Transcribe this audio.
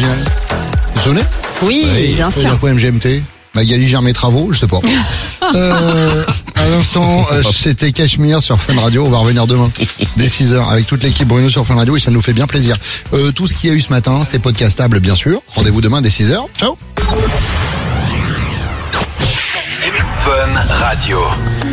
original. Vous sonnez? Oui, bien sûr. Dire quoi, MGMT? Magali gère mes travaux, je sais pas. À l'instant, c'était Cachemire sur Fun Radio. On va revenir demain, dès 6h, avec toute l'équipe Bruno sur Fun Radio et ça nous fait bien plaisir. Tout ce qu'il y a eu ce matin, c'est podcastable, bien sûr. Rendez-vous demain dès 6h. Ciao. Fun Radio.